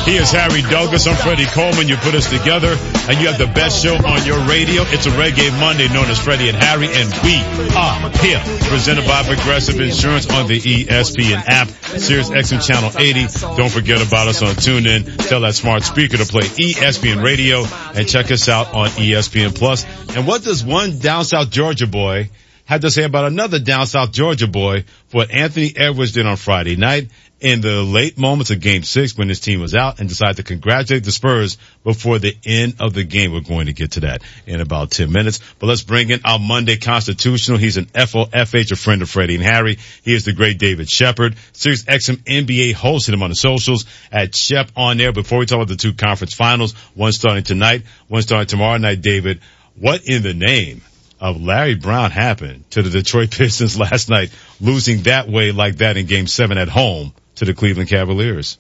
He is Harry Douglas. I'm Freddie Coleman. You put us together and you have the best show on your radio. It's a Reggae Monday known as Freddie and Harry, and we are here. Presented by Progressive Insurance on the ESPN app, Sirius XM Channel 80. Don't forget about us on TuneIn. Tell that smart speaker to play ESPN Radio and check us out on ESPN Plus. And what does one down South Georgia boy have to say about another down South Georgia boy for what Anthony Edwards did on Friday night in the late moments of Game 6 when his team was out, and decided to congratulate the Spurs before the end of the game? We're going to get to that in about 10 minutes. But let's bring in our Monday Constitutional. He's an FOFH, a friend of Freddie and Harry. He is the great David Shepard. Sirius XM NBA hosted him on the socials at Shep on Air. Before we talk about the two conference finals, one starting tonight, one starting tomorrow night, David, what in the name of Larry Brown happened to the Detroit Pistons last night, losing that way like that in Game 7 at home to the Cleveland Cavaliers?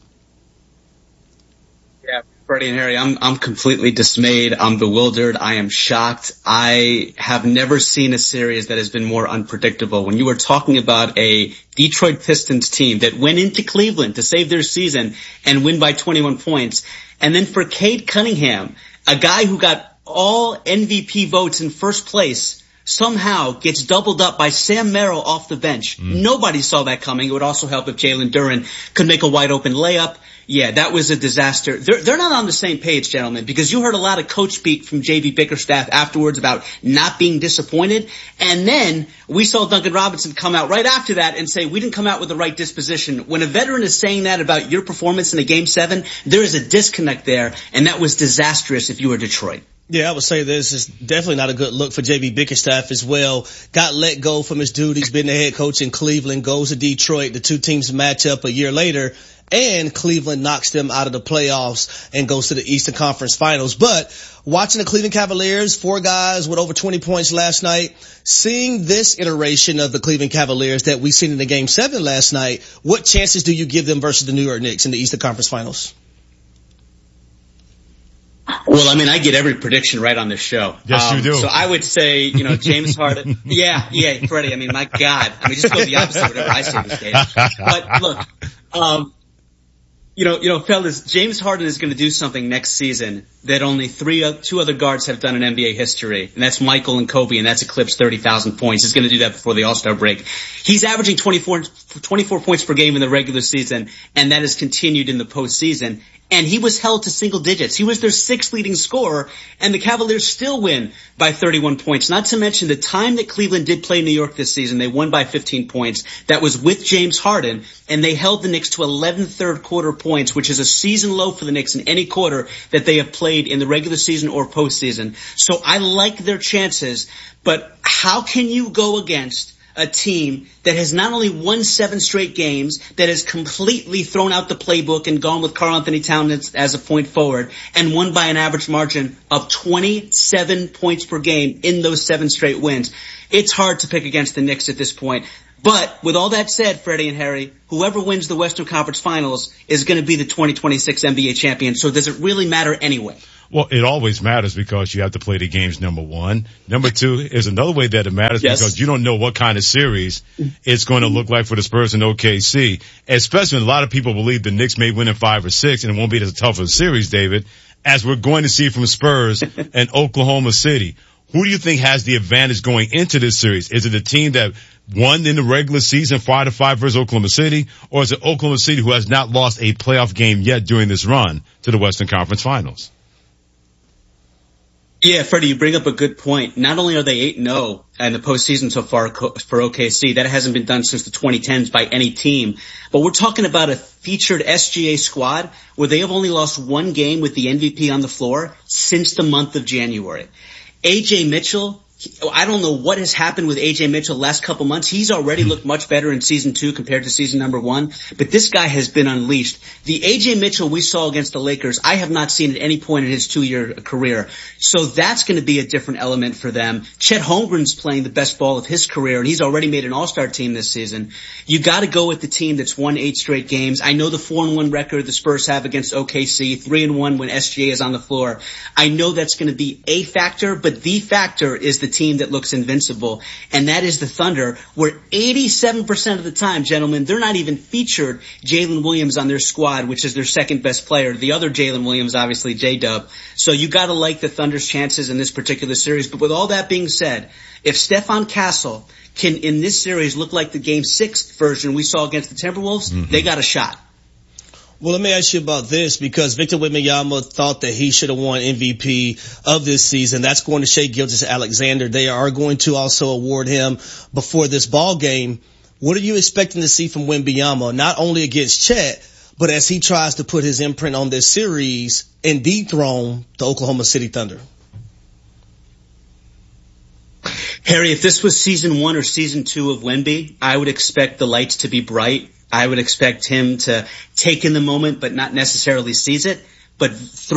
Yeah, Freddie and Harry, I'm completely dismayed. I'm bewildered. I am shocked. I have never seen a series that has been more unpredictable. When you were talking about a Detroit Pistons team that went into Cleveland to save their season and win by 21 points, and then for Cade Cunningham, a guy who got all MVP votes in first place, somehow gets doubled up by Sam Merrill off the bench. Nobody saw that coming. It would also help if Jalen Duren could make a wide open layup. Yeah, that was a disaster. They're not on the same page, gentlemen, because you heard a lot of coach speak from J.B. Bickerstaff afterwards about not being disappointed. And then we saw Duncan Robinson come out right after that and say, we didn't come out with the right disposition. When a veteran is saying that about your performance in a Game 7, there is a disconnect there, and that was disastrous if you were Detroit. Yeah, I would say this is definitely not a good look for J.B. Bickerstaff as well. Got let go from his duties, been the head coach in Cleveland, goes to Detroit. The two teams match up a year later, and Cleveland knocks them out of the playoffs and goes to the Eastern Conference Finals. But watching the Cleveland Cavaliers, 4 guys with over 20 points last night, seeing this iteration of the Cleveland Cavaliers that we seen in the Game 7 last night, what chances do you give them versus the New York Knicks in the Eastern Conference Finals? Well, I mean, I get every prediction right on this show. Yes, you do. So I would say, James Harden. Yeah, Freddie. I mean, my God. I mean, just go the opposite of whatever I say these days. But look, fellas, James Harden is going to do something next season that only two other guards have done in NBA history, and that's Michael and Kobe, and that's eclipsed 30,000 points. He's going to do that before the All-Star break. He's averaging 24 points per game in the regular season, and that has continued in the postseason. And he was held to single digits. He was their 6th leading scorer, and the Cavaliers still win by 31 points. Not to mention the time that Cleveland did play New York this season, they won by 15 points. That was with James Harden, and they held the Knicks to 11 third quarter points, which is a season low for the Knicks in any quarter that they have played in the regular season or postseason. So I like their chances, but how can you go against a team that has not only won 7 straight games, that has completely thrown out the playbook and gone with Karl-Anthony Towns as a point forward, and won by an average margin of 27 points per game in those 7 straight wins? It's hard to pick against the Knicks at this point. But with all that said, Freddie and Harry, whoever wins the Western Conference Finals is going to be the 2026 NBA champion. So does it really matter anyway? Well, it always matters because you have to play the games, number one. Number two is another way that it matters because you don't know what kind of series it's going to look like for the Spurs and OKC, especially when a lot of people believe the Knicks may win in 5 or 6 and it won't be as tough of a series, David, as we're going to see from Spurs and Oklahoma City. Who do you think has the advantage going into this series? Is it the team that won in the regular season 5-5 versus Oklahoma City, or is it Oklahoma City who has not lost a playoff game yet during this run to the Western Conference Finals? Yeah, Freddie, you bring up a good point. Not only are they 8-0 in the postseason so far for OKC, that hasn't been done since the 2010s by any team, but we're talking about a featured SGA squad where they have only lost 1 game with the MVP on the floor since the month of January. AJ Mitchell, I don't know what has happened with AJ Mitchell the last couple months. He's already looked much better in season 2 compared to season number 1, but this guy has been unleashed. The AJ Mitchell we saw against the Lakers, I have not seen at any point in his 2-year career. So that's going to be a different element for them. Chet Holmgren's playing the best ball of his career, and he's already made an all-star team this season. You got to go with the team that's won 8 straight games. I know the 4-1 record the Spurs have against OKC, 3-1 when SGA is on the floor. I know that's going to be a factor, but the factor is the team that looks invincible, and that is the Thunder, where 87% of the time, gentlemen, they're not even featured Jalen Williams on their squad, which is their second best player. The other Jalen Williams, obviously J-Dub. So you gotta like the Thunder's chances in this particular series. But with all that being said, if Stephon Castle can, in this series, look like the Game 6 version we saw against the Timberwolves, they got a shot. Well, let me ask you about this, because Victor Wembanyama thought that he should have won MVP of this season. That's going to Shai Gilgeous-Alexander. They are going to also award him before this ball game. What are you expecting to see from Wembanyama, not only against Chet, but as he tries to put his imprint on this series and dethrone the Oklahoma City Thunder? Harry, if this was season 1 or season 2 of Wemby, I would expect the lights to be bright. I would expect him to take in the moment, but not necessarily seize it. But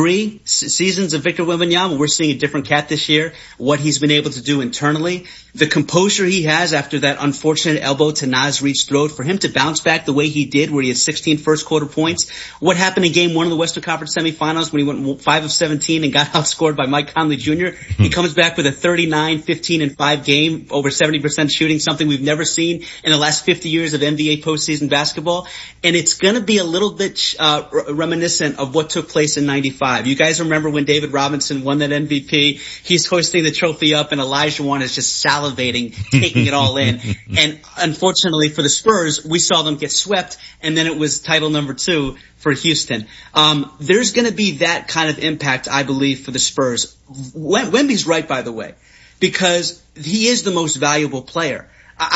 3 seasons of Victor Wembanyama, we're seeing a different cat this year. What he's been able to do internally, the composure he has after that unfortunate elbow to Naz Reid's throat, for him to bounce back the way he did, where he had 16 first quarter points. What happened in game 1 of the Western Conference semifinals when he went 5 of 17 and got outscored by Mike Conley Jr.? He comes back with a 39, 15, and 5 game, over 70% shooting, something we've never seen in the last 50 years of NBA postseason basketball. And it's going to be a little bit reminiscent of what took place in 95. You guys remember when David Robinson won that MVP? He's hoisting the trophy up and Olajuwon is just salivating, taking it all in. And unfortunately for the Spurs, we saw them get swept, and then it was title number 2 for Houston. There's going to be that kind of impact, I believe, for the Spurs. Wemby's right, by the way, because he is the most valuable player.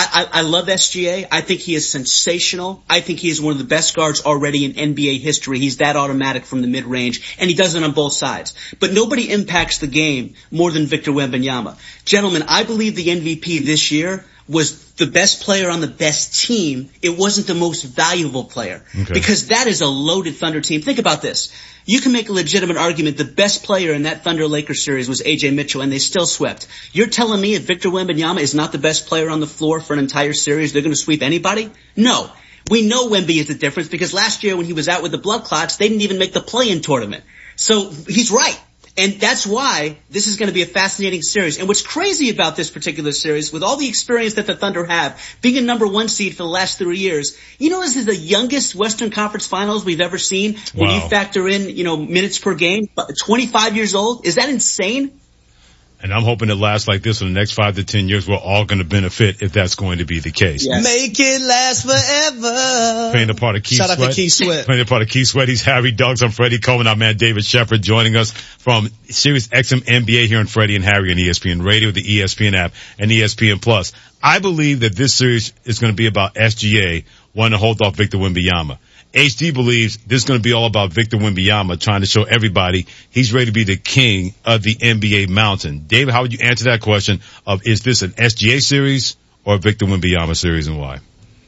I love SGA. I think he is sensational. I think he is one of the best guards already in NBA history. He's that automatic from the mid-range, and he does it on both sides. But nobody impacts the game more than Victor Wembanyama. Gentlemen, I believe the MVP this year was the best player on the best team. It wasn't the most valuable player. Okay. Because that is a loaded Thunder team. Think about this. You can make a legitimate argument the best player in that Thunder-Lakers series was A.J. Mitchell, and they still swept. You're telling me if Victor Wembanyama is not the best player on the floor for an entire series, they're going to sweep anybody? No. We know Wemby is the difference, because last year when he was out with the blood clots, they didn't even make the play-in tournament. So he's right. And that's why this is going to be a fascinating series. And what's crazy about this particular series, with all the experience that the Thunder have, being a number 1 seed for the last 3 years, you know, this is the youngest Western Conference Finals we've ever seen. When you factor in, minutes per game, 25 years old. Is that insane? And I'm hoping it lasts like this for the next 5 to 10 years. We're all going to benefit if that's going to be the case. Yes. Make it last forever. Playing the part of Keith Sweat. Shout out to Keith Sweat. Playing the part of Keith Sweat. He's Harry Douglas. I'm Freddie Coleman. Our man David Shepard joining us from Sirius XM NBA here on Freddie and Harry on ESPN Radio, the ESPN app, and ESPN Plus. I believe that this series is going to be about SGA wanting to hold off Victor Wembanyama. HD believes this is going to be all about Victor Wembanyama trying to show everybody he's ready to be the king of the NBA mountain. David, how would you answer that question of is this an SGA series or a Victor Wembanyama series, and why?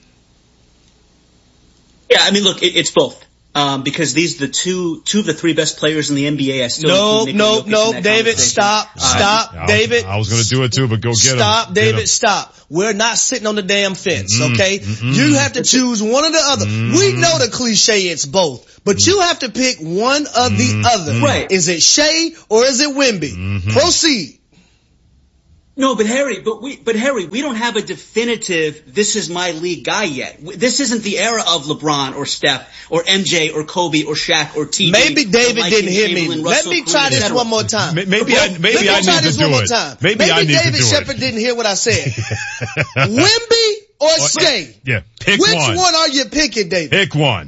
Yeah, I mean, look, it's both. Because these are the two of the 3 best players in the NBA. I still No, David, stop, David. I was going to do it too, but go get him. Stop, David, stop. We're not sitting on the damn fence, okay? You have to choose one or the other. We know the cliche, it's both, but you have to pick one or the other. Right. Is it Shai or is it Wemby? Proceed. No, but Harry, we don't have a definitive, this is my league guy yet. This isn't the era of LeBron or Steph or MJ or Kobe or Shaq or TJ. Maybe David didn't hear me. Let me try this one more time. Maybe I need to do it. Maybe David Shepard didn't hear what I said. Wemby or Shai? Yeah, pick one. Which one are you picking, David? Pick one.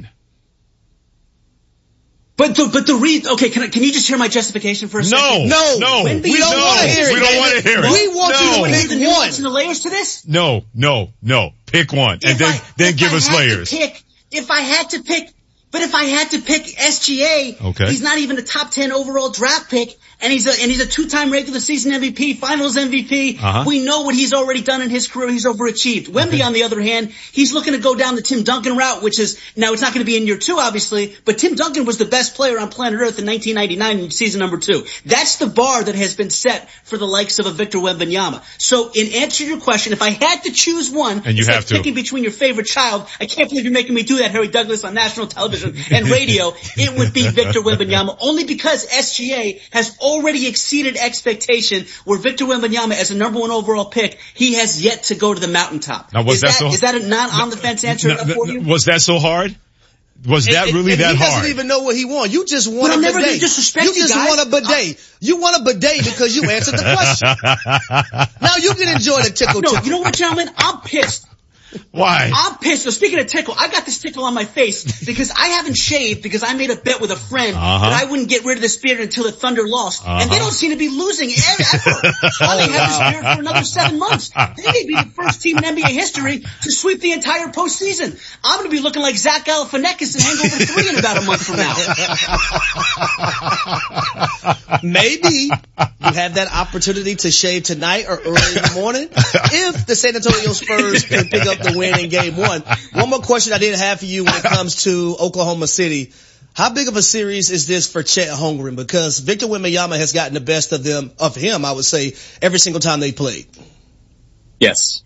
But okay, can you just hear my justification for a second? No. We don't want to hear it. We don't want to hear it. We want you to pick the nuance and the layers to this? No. Pick one. And then give us layers. If I had to pick SGA, okay. He's not even a top 10 overall draft pick, and he's a 2-time regular season MVP, finals MVP. We know what he's already done in his career. He's overachieved. Wemby, on the other hand, he's looking to go down the Tim Duncan route, which is, now it's not going to be in year 2, obviously, but Tim Duncan was the best player on planet Earth in 1999 in season number 2. That's the bar that has been set for the likes of a Victor Wembanyama. So in answer to your question, if I had to choose one, and you have to picking between your favorite child, I can't believe you're making me do that, Harry Douglas, on national television. television and radio, it would be Victor Wembanyama, only because SGA has already exceeded expectation, where Victor Wembanyama, as a number 1 overall pick, he has yet to go to the mountaintop. Now, is that a not on the fence answer for you? Was that so hard? Was that really that hard? He doesn't even know what he wants. You just want a bidet. I'm never going to disrespect you just want a bidet. You want a bidet because you answered the question. Now you can enjoy the tickle. No, you know what, gentlemen? I'm pissed. Why? I'm pissed. So speaking of tickle, I got this tickle on my face because I haven't shaved because I made a bet with a friend that I wouldn't get rid of this beard until the Thunder lost. And they don't seem to be losing ever. I may have this beard for another 7 months. They may be the first team in NBA history to sweep the entire postseason. I'm going to be looking like Zach Galifianakis in Hangover 3 in about a month from now. Maybe you have that opportunity to shave tonight or early in the morning if the San Antonio Spurs can pick up the win in game 1. One more question I did have for you when it comes to Oklahoma City. How big of a series is this for Chet Holmgren? Because Victor Wembanyama has gotten the best of him, I would say, every single time they played. Yes.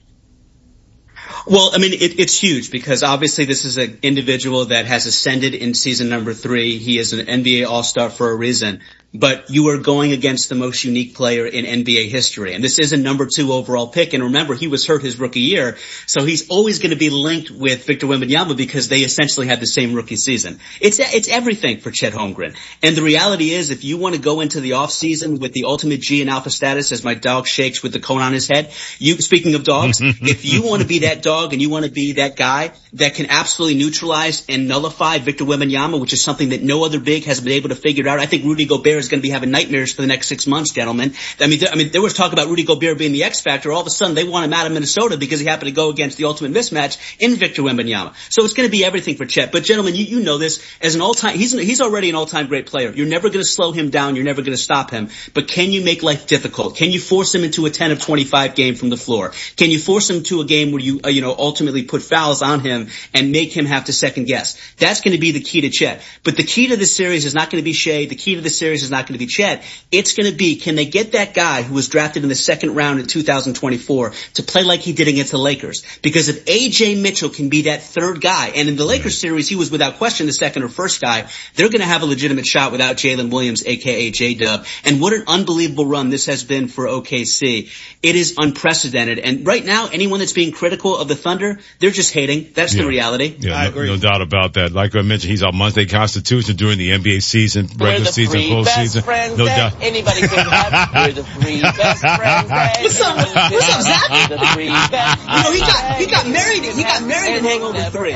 Well, I mean, it's huge because obviously this is an individual that has ascended in season number 3. He is an NBA All-Star for a reason. But you are going against the most unique player in NBA history. And this is a number 2 overall pick. And remember, he was hurt his rookie year. So he's always going to be linked with Victor Wembanyama because they essentially had the same rookie season. It's everything for Chet Holmgren. And the reality is, if you want to go into the offseason with the ultimate G and alpha status, as my dog shakes with the cone on his head, speaking of dogs, if you want to be that dog and you want to be that guy that can absolutely neutralize and nullify Victor Wembanyama, which is something that no other big has been able to figure out, I think Rudy Gobert is going to be having nightmares for the next 6 months, gentlemen. I mean, there was talk about Rudy Gobert being the X factor. All of a sudden, they want him out of Minnesota because he happened to go against the ultimate mismatch in Victor Wembanyama. So it's going to be everything for Chet. But gentlemen, you know this as an all-time. He's already an all-time great player. You're never going to slow him down. You're never going to stop him. But can you make life difficult? Can you force him into a 10 of 25 game from the floor? Can you force him to a game where you ultimately put fouls on him and make him have to second guess? That's going to be the key to Chet. But the key to this series is not going to be Shea. The key to this series is not going to be Chet. It's going to be, can they get that guy who was drafted in the second round in 2024 to play like he did against the Lakers? Because if A.J. Mitchell can be that third guy, and in the Lakers series he was without question the second or first guy, they're going to have a legitimate shot without Jalen Williams, a.k.a. J-Dub. And what an unbelievable run this has been for OKC. It is unprecedented. And right now, anyone that's being critical of the Thunder, they're just hating. That's the reality. Yeah, I agree. No doubt about that. Like I mentioned, he's our monthly constitution during the NBA season, regular season, postseason. No doubt. Anybody can have. We're the 3 best friends. What's up, Zach? We're the 3 best. He got married. He got married in Hangover 3.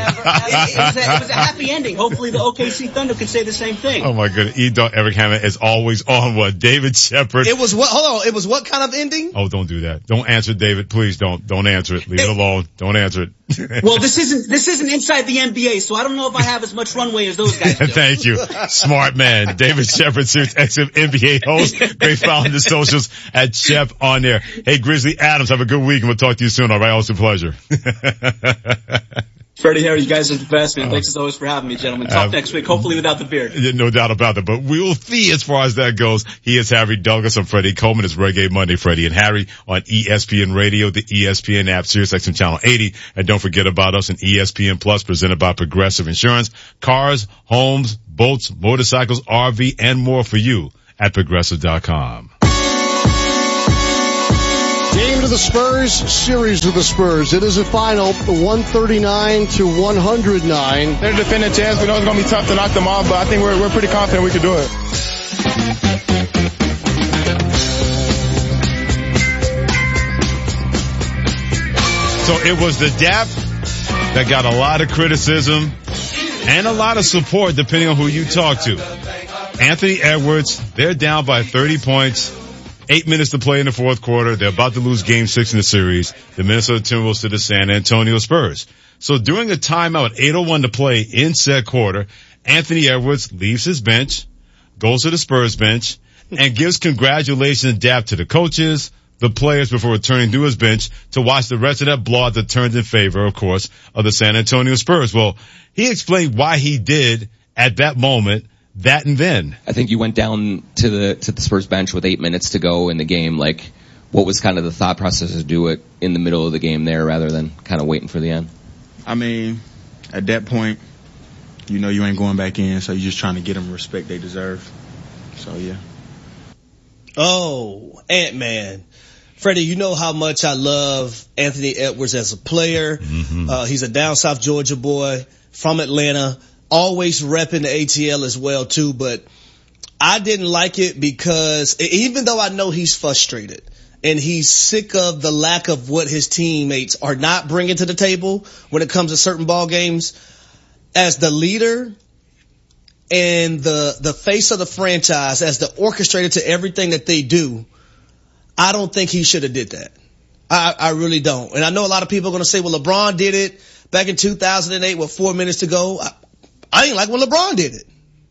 It was a happy ending. Hopefully the OKC Thunder could say the same thing. Oh my goodness. Eric Hammond is always on what? David Shepard. It was what? Hold on. It was what kind of ending? Oh, don't do that. Don't answer, David. Please don't. Don't answer it. Leave it alone. Don't answer it. Well, this isn't inside the NBA, so I don't know if I have as much runway as those guys do. Thank you. Smart man. David Shepard, Sirius XM NBA host. Great follow on the socials at Shep on there. Hey, Grizzly Adams, have a good week and we'll talk to you soon. All right. Always a pleasure. Freddie, Harry, you guys are the best, man. Thanks as always for having me, gentlemen. Talk next week, hopefully without the beard. No doubt about that, but we'll see as far as that goes. He is Harry Douglas. I'm Freddie Coleman. It's Reggae Monday, Freddie and Harry on ESPN Radio, the ESPN app, Sirius XM Channel 80. And don't forget about us in ESPN Plus, presented by Progressive Insurance. Cars, homes, boats, motorcycles, RV, and more for you at Progressive.com. Game to the Spurs, series to the Spurs. It is a final, 139-109. They're a defending champs. We know it's going to be tough to knock them off, but I think we're pretty confident we can do it. So it was the DAP that got a lot of criticism and a lot of support depending on who you talk to. Anthony Edwards, they're down by 30 points. 8 minutes to play in the fourth quarter. They're about to lose game 6 in the series. The Minnesota Timberwolves to the San Antonio Spurs. So during a timeout, 8:01 to play in said quarter, Anthony Edwards leaves his bench, goes to the Spurs bench, and gives congratulations and dap to the coaches, the players before returning to his bench to watch the rest of that blowout that turned in favor, of course, of the San Antonio Spurs. Well, he explained why he did at that moment that and then. I think you went down to the Spurs bench with 8 minutes to go in the game. Like, what was kind of the thought process to do it in the middle of the game there rather than kind of waiting for the end? I mean, at that point, you know you ain't going back in, so you're just trying to get them the respect they deserve. So, yeah. Oh, Ant-Man. Freddie, you know how much I love Anthony Edwards as a player. Mm-hmm. He's a down south Georgia boy from Atlanta, always repping the ATL as well too, but I didn't like it because even though I know he's frustrated and he's sick of the lack of what his teammates are not bringing to the table when it comes to certain ball games, as the leader and the face of the franchise, as the orchestrator to everything that they do, I don't think he should have did that. I really don't. And I know a lot of people are going to say, well, LeBron did it back in 2008 with 4 minutes to go. I ain't like when LeBron did it.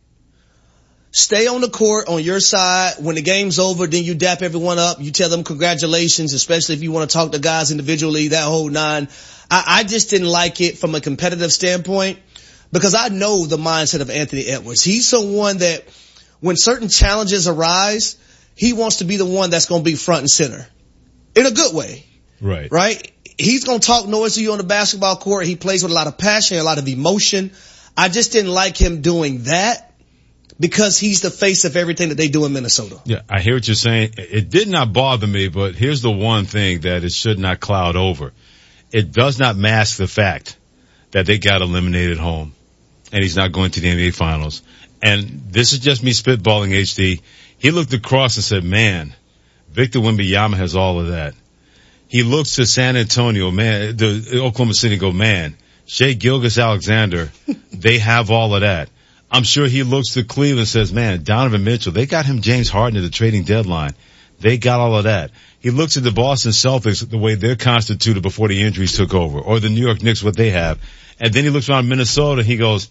Stay on the court on your side. When the game's over, then you dap everyone up. You tell them congratulations, especially if you want to talk to guys individually, that whole nine. I just didn't like it from a competitive standpoint because I know the mindset of Anthony Edwards. He's someone that when certain challenges arise, he wants to be the one that's going to be front and center in a good way. Right. Right? He's going to talk noise to you on the basketball court. He plays with a lot of passion, a lot of emotion. I just didn't like him doing that because he's the face of everything that they do in Minnesota. Yeah, I hear what you're saying. It did not bother me, but here's the one thing that it should not cloud over. It does not mask the fact that they got eliminated home and he's not going to the NBA Finals. And this is just me spitballing, HD. He looked across and said, man, Victor Wembanyama has all of that. He looks to San Antonio, man, the Oklahoma City, go, man, Shai Gilgeous-Alexander, they have all of that. I'm sure he looks to Cleveland and says, man, Donovan Mitchell, they got him James Harden at the trading deadline. They got all of that. He looks at the Boston Celtics, the way they're constituted before the injuries took over, or the New York Knicks, what they have. And then he looks around Minnesota, he goes,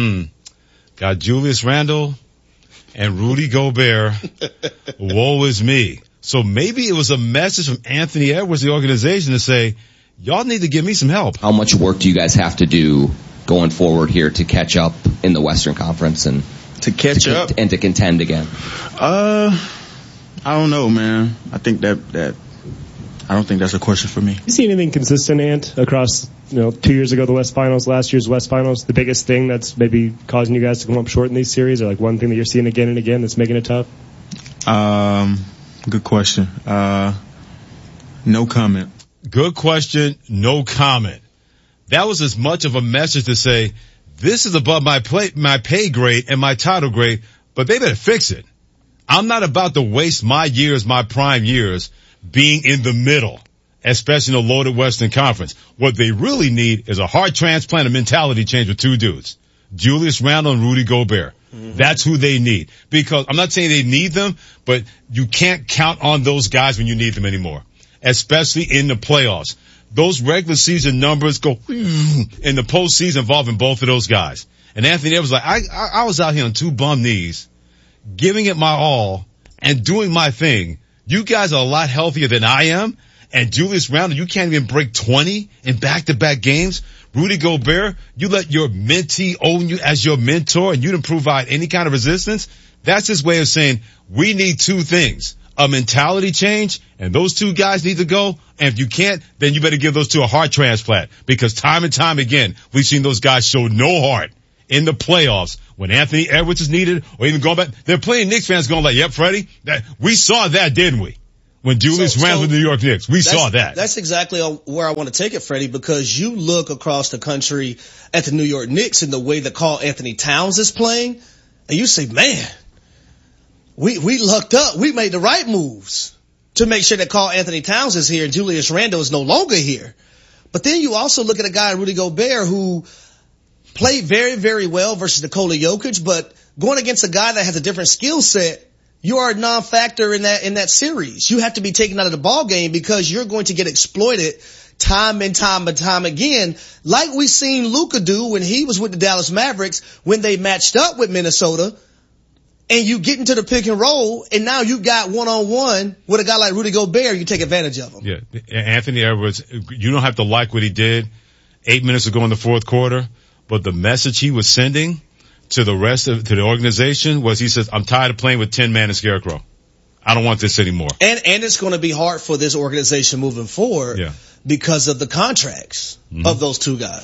got Julius Randle and Rudy Gobert. Woe is me. So maybe it was a message from Anthony Edwards, the organization, to say, y'all need to give me some help. How much work do you guys have to do going forward here to catch up in the Western Conference and to catch up and to contend again? I don't know, man. I think that I don't think that's a question for me. You see anything consistent, Ant, across 2 years ago the West Finals, last year's West Finals? The biggest thing that's maybe causing you guys to come up short in these series, or like one thing that you're seeing again and again that's making it tough? Good question. No comment. Good question. No comment. That was as much of a message to say, this is above my pay grade and my title grade, but they better fix it. I'm not about to waste my years, my prime years, being in the middle, especially in a loaded Western Conference. What they really need is a heart transplant, a mentality change with two dudes, Julius Randle and Rudy Gobert. Mm-hmm. That's who they need. Because I'm not saying they need them, but you can't count on those guys when you need them anymore, especially in the playoffs. Those regular season numbers go in the postseason involving both of those guys. And Anthony Edwards was like, I was out here on two bum knees, giving it my all and doing my thing. You guys are a lot healthier than I am. And Julius Randle, you can't even break 20 in back-to-back games. Rudy Gobert, you let your mentee own you as your mentor and you didn't provide any kind of resistance. That's his way of saying we need two things. A mentality change, and those two guys need to go. And if you can't, then you better give those two a heart transplant. Because time and time again, we've seen those guys show no heart in the playoffs when Anthony Edwards is needed, or even going back. They're playing Knicks fans going like, yep, Freddie, we saw that, didn't we? When Julius ran with the New York Knicks. We saw that. That's exactly where I want to take it, Freddie, because you look across the country at the New York Knicks and the way that Karl Anthony Towns is playing, and you say, man, we lucked up. We made the right moves to make sure that Karl Anthony Towns is here and Julius Randle is no longer here. But then you also look at a guy, Rudy Gobert, who played very, very well versus Nikola Jokic, but going against a guy that has a different skill set, you are a non-factor in that series. You have to be taken out of the ball game because you're going to get exploited time and time and time again, like we seen Luka do when he was with the Dallas Mavericks when they matched up with Minnesota. And you get into the pick and roll, and now you got one-on-one with a guy like Rudy Gobert. You take advantage of him. Yeah, Anthony Edwards, you don't have to like what he did 8 minutes ago in the fourth quarter, but the message he was sending to to the organization was he says, I'm tired of playing with 10-man and Scarecrow. I don't want this anymore. And it's going to be hard for this organization moving forward because of the contracts of those two guys.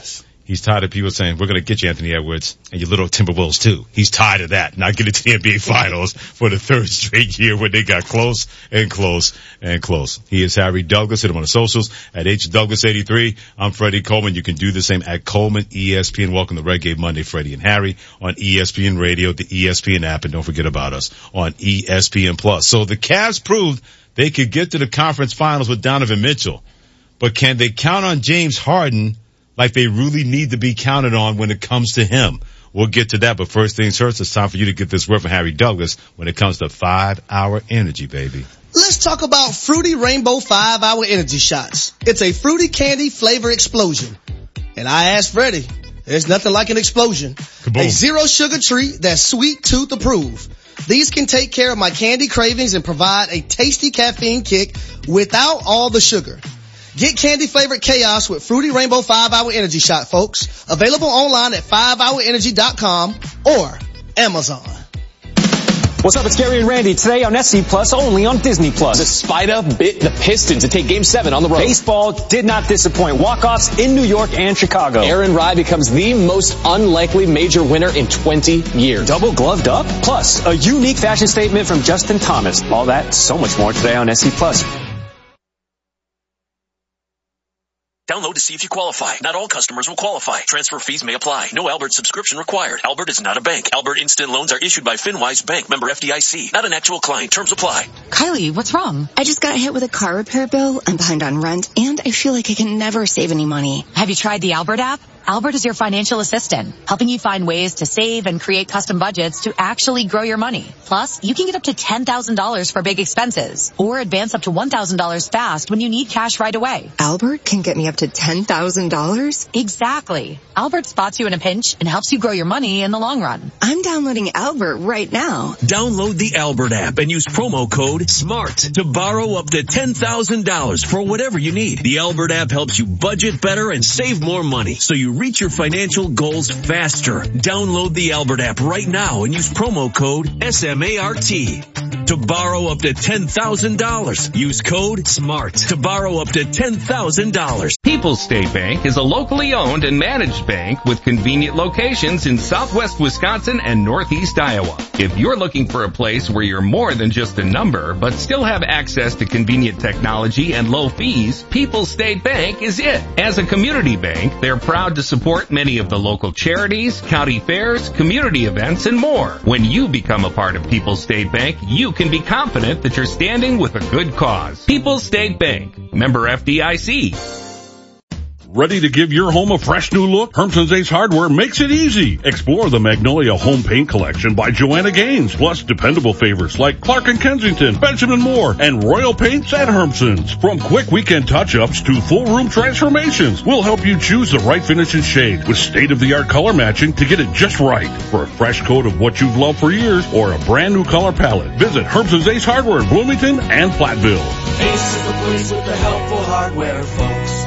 He's tired of people saying, we're going to get you Anthony Edwards and your little Timberwolves too. He's tired of that. Not getting to the NBA Finals for the third straight year when they got close and close and close. He is Harry Douglas. Hit him on the socials at HDouglas83. I'm Freddie Coleman. You can do the same at Coleman ESPN. Welcome to Red Game Monday, Freddie and Harry on ESPN Radio, the ESPN app, and don't forget about us on ESPN Plus. So the Cavs proved they could get to the conference finals with Donovan Mitchell, but can they count on James Harden like they really need to be counted on when it comes to him? We'll get to that, but first things first, it's time for you to get this word from Harry Douglas when it comes to 5 Hour Energy, baby. Let's talk about Fruity Rainbow 5 Hour Energy Shots. It's a fruity candy flavor explosion. And I asked Freddie, there's nothing like an explosion. Kaboom. A zero sugar treat that's sweet tooth approved. These can take care of my candy cravings and provide a tasty caffeine kick without all the sugar. Get candy-flavored chaos with Fruity Rainbow 5 Hour Energy Shot, folks. Available online at 5hourenergy.com or Amazon. What's up, it's Gary and Randy. Today on SC Plus, only on Disney Plus. The Spider bit the Pistons to take Game 7 on the road. Baseball did not disappoint. Walk-offs in New York and Chicago. Aaron Rye becomes the most unlikely major winner in 20 years. Double gloved up? Plus, a unique fashion statement from Justin Thomas. All that, so much more today on SC Plus. Download to see if you qualify. Not all customers will qualify. Transfer fees may apply. No Albert subscription required. Albert is not a bank. Albert Instant Loans are issued by FinWise Bank, member FDIC. Not an actual client. Terms apply. Kylie, what's wrong? I just got hit with a car repair bill. I'm behind on rent, and I feel like I can never save any money. Have you tried the Albert app? Albert is your financial assistant, helping you find ways to save and create custom budgets to actually grow your money. Plus, you can get up to $10,000 for big expenses, or advance up to $1,000 fast when you need cash right away. Albert can get me up to $10,000? Exactly. Albert spots you in a pinch and helps you grow your money in the long run. I'm downloading Albert right now. Download the Albert app and use promo code SMART to borrow up to $10,000 for whatever you need. The Albert app helps you budget better and save more money, so you reach your financial goals faster. Download the Albert app right now and use promo code SMART to borrow up to $10,000. Use code SMART to borrow up to $10,000. People's State Bank is a locally owned and managed bank with convenient locations in southwest Wisconsin and northeast Iowa. If you're looking for a place where you're more than just a number, but still have access to convenient technology and low fees, People's State Bank is it. As a community bank, they're proud to support many of the local charities, county fairs, community events, and more. When you become a part of People's State Bank, you can be confident that you're standing with a good cause. People's State Bank, member FDIC. Ready to give your home a fresh new look? Hermson's Ace Hardware makes it easy. Explore the Magnolia Home Paint Collection by Joanna Gaines, plus dependable favorites like Clark & Kensington, Benjamin Moore, and Royal Paints at Hermson's. From quick weekend touch-ups to full room transformations, we'll help you choose the right finish and shade with state-of-the-art color matching to get it just right. For a fresh coat of what you've loved for years or a brand new color palette, visit Hermson's Ace Hardware in Bloomington and Platteville. Ace is the place with the helpful hardware, folks.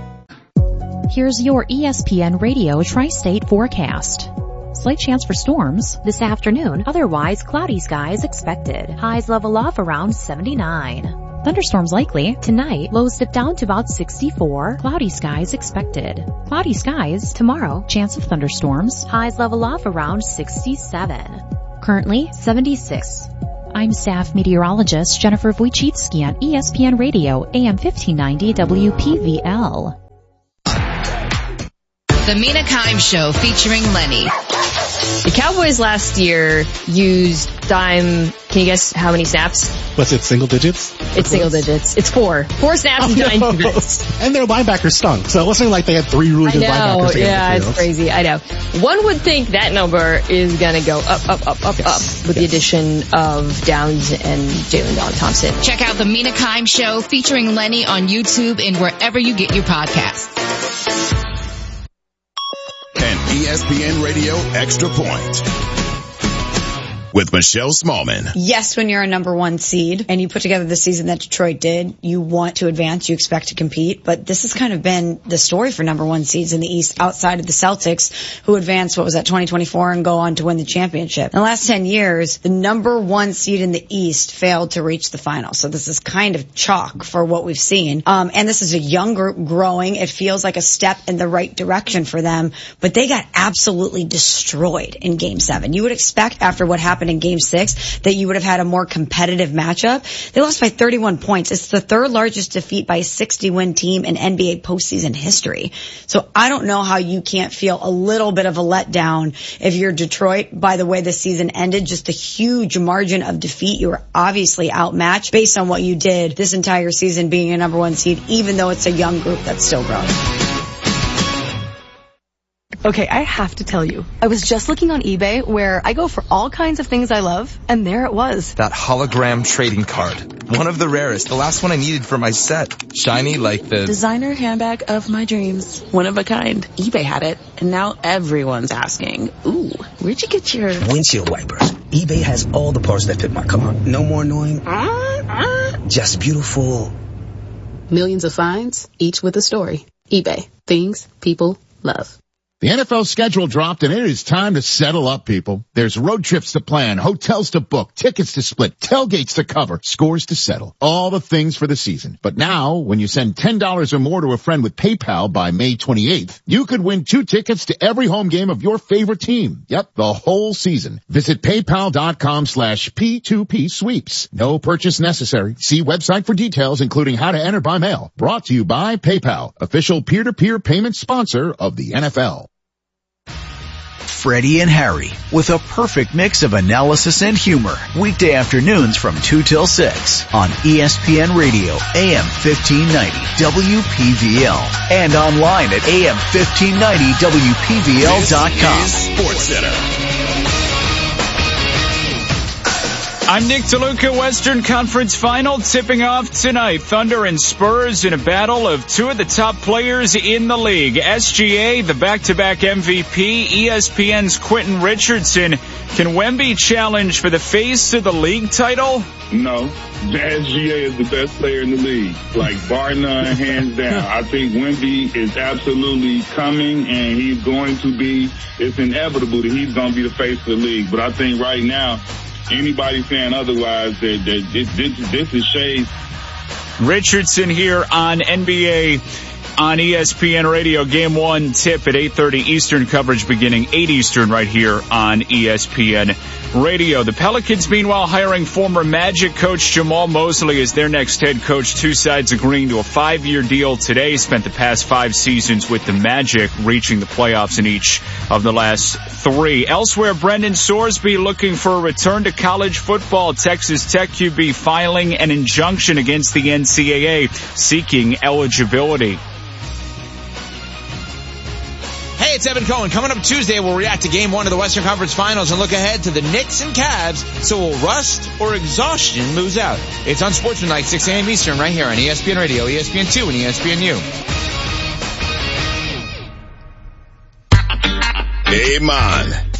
Here's your ESPN Radio Tri-State forecast. Slight chance for storms this afternoon. Otherwise, cloudy skies expected. Highs level off around 79. Thunderstorms likely. Tonight, lows dip down to about 64. Cloudy skies expected. Cloudy skies tomorrow. Chance of thunderstorms. Highs level off around 67. Currently, 76. I'm staff meteorologist Jennifer Wojcicki on ESPN Radio, AM 1590 WPVL. The Mina Kimes Show featuring Lenny. The Cowboys last year used dime. Can you guess how many snaps? Was it single digits? It's single digits. It's 4. 4 snaps in 9 minutes. And their linebackers stunk. So it wasn't like they had 3 really good linebackers. Yeah, it's crazy. I know. One would think that number is going to go up with the addition of Downs and Jalen Don Thompson. Check out the Mina Kimes Show featuring Lenny on YouTube and wherever you get your podcasts. An ESPN Radio Extra Point. with Michelle Smallman. Yes, when you're a number one seed and you put together the season that Detroit did, you want to advance, you expect to compete, but this has kind of been the story for number one seeds in the East outside of the Celtics, who advanced, 2024 and go on to win the championship. In the last 10 years, the number one seed in the East failed to reach the finals. So this is kind of chalk for what we've seen. And this is a young group growing. It feels like a step in the right direction for them, but they got absolutely destroyed in Game 7. You would expect after what happened in Game 6 that you would have had a more competitive matchup. They lost by 31 points. It's the third largest defeat by a 60-win team in NBA postseason history. So I don't know how you can't feel a little bit of a letdown if you're Detroit by the way the season ended. Just a huge margin of defeat. You were obviously outmatched based on what you did this entire season being a number one seed, even though it's a young group that's still growing. Okay, I have to tell you, I was just looking on eBay where I go for all kinds of things I love, and there it was. That hologram trading card. One of the rarest. The last one I needed for my set. Shiny like the designer handbag of my dreams. One of a kind. eBay had it, and now everyone's asking, ooh, where'd you get your windshield wipers? eBay has all the parts that fit my car. No more annoying. Just beautiful. Millions of finds, each with a story. eBay. Things people love. The NFL schedule dropped, and it is time to settle up, people. There's road trips to plan, hotels to book, tickets to split, tailgates to cover, scores to settle. All the things for the season. But now, when you send $10 or more to a friend with PayPal by May 28th, you could win 2 tickets to every home game of your favorite team. Yep, the whole season. Visit PayPal.com/P2P sweeps. No purchase necessary. See website for details, including how to enter by mail. Brought to you by PayPal, official peer-to-peer payment sponsor of the NFL. Freddie and Harry, with a perfect mix of analysis and humor. Weekday afternoons from 2 till 6 on ESPN Radio, AM 1590, WPVL. And online at AM1590WPVL.com. Sports Center. I'm Nick DeLuca. Western Conference Final tipping off tonight. Thunder and Spurs in a battle of 2 of the top players in the league. SGA, the back-to-back MVP, ESPN's Quentin Richardson. Can Wemby challenge for the face of the league title? No. The SGA is the best player in the league. Bar none, hands down. I think Wemby is absolutely coming, and he's going to be, it's inevitable that he's going to be the face of the league. But I think right now, anybody saying otherwise, that this is shade. Richardson here on NBA on ESPN Radio. Game 1 tip at 8:30 Eastern, coverage beginning 8 Eastern right here on ESPN Radio. The Pelicans, meanwhile, hiring former Magic coach Jamal Mosley as their next head coach. 2 sides agreeing to a 5-year deal today. Spent the past 5 seasons with the Magic, reaching the playoffs in each of the last 3. Elsewhere, Brendan Sorsby looking for a return to college football. Texas Tech QB filing an injunction against the NCAA, seeking eligibility. Hey, it's Evan Cohen. Coming up Tuesday, we'll react to Game 1 of the Western Conference Finals and look ahead to the Knicks and Cavs. So will rust or exhaustion lose out? It's on Sportsmanlike, 6 a.m. Eastern, right here on ESPN Radio, ESPN2, and ESPNU. Hey, man.